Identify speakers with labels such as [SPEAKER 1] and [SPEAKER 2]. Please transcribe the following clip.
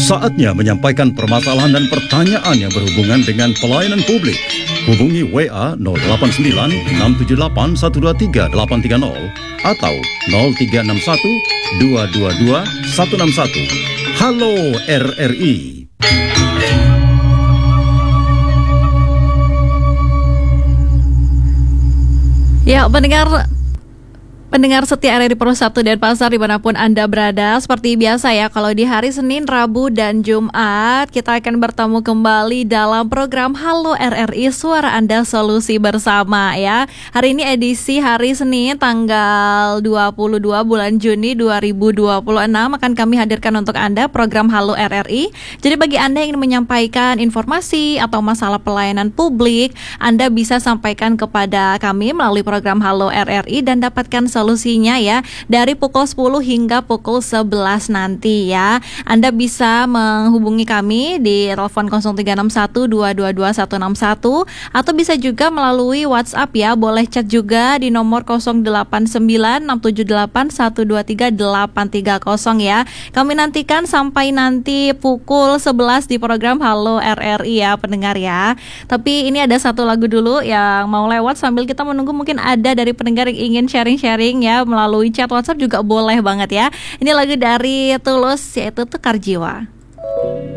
[SPEAKER 1] Saatnya menyampaikan permasalahan dan pertanyaan yang berhubungan dengan pelayanan publik. Hubungi WA 089 678 123 830 atau 0361 222 161. Halo RRI.
[SPEAKER 2] Ya, pendengar setia RRI Pro 1 Denpasar dimanapun Anda berada. Seperti biasa ya, kalau di hari Senin, Rabu, dan Jumat kita akan bertemu kembali dalam program Halo RRI, Suara Anda Solusi Bersama ya. Hari ini edisi hari Senin tanggal 22 bulan Juni 2026 akan kami hadirkan untuk Anda program Halo RRI. Jadi bagi Anda yang ingin menyampaikan informasi atau masalah pelayanan publik, Anda bisa sampaikan kepada kami melalui program Halo RRI dan dapatkan solusinya ya dari pukul 10 hingga pukul 11 nanti ya. Anda bisa menghubungi kami di telepon 0361 222 161 atau bisa juga melalui WhatsApp ya. Boleh chat juga di nomor 089678123830 ya. Kami nantikan sampai nanti pukul 11 di program Halo RRI ya pendengar ya. Tapi ini ada satu lagu dulu yang mau lewat sambil kita menunggu, mungkin ada dari pendengar yang ingin sharing-sharing ya melalui chat WhatsApp juga boleh banget ya. Ini lagu dari Tulus yaitu Tukar Jiwa.